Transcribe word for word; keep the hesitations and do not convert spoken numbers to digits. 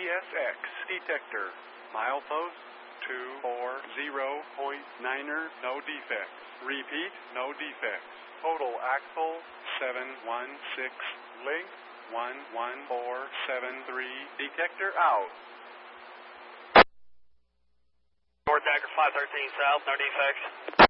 S X detector. Milepost two four zero point niner, no defects. Repeat, no defects. Total axle seven one six. Length one one four seven three. Detector out. Ford Packer five thirteen South, no defects.